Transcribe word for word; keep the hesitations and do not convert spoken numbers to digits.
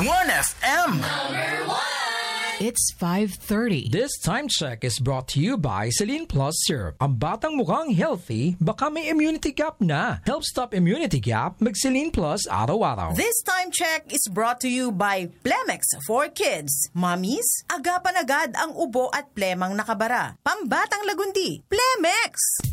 one F M. It's five thirty. This time check is brought to you by Celine Plus Syrup. Ang batang mukhang healthy, baka may immunity gap na. Help stop immunity gap, mag Celine Plus araw-araw. This time check is brought to you by Plemex for Kids. Mommies, agapan agad ang ubo at plemang nakabara. Pambatang lagundi, Plemex!